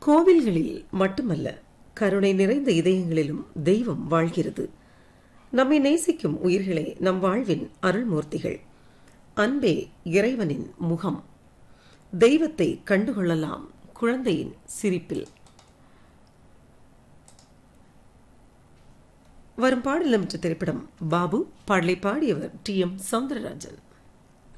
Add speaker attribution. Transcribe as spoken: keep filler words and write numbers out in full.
Speaker 1: கோவில்களில் மட்டுமல்ல, கருணை நிறைந்த இதயங்களிலும் தெய்வம் வாழ்கிறது. நம்மை நேசிக்கும் உயிர்களே நம் வாழ்வின் அருள்மூர்த்திகள். அன்பே இறைவனின் முகம். தெய்வத்தை கண்டுகொள்ளலாம் குழந்தையின் சிரிப்பில். வரும் பாடல் என்ற திரைப்படம் பாபு. பாடலை பாடியவர் டி எம் சௌந்தரராஜன்.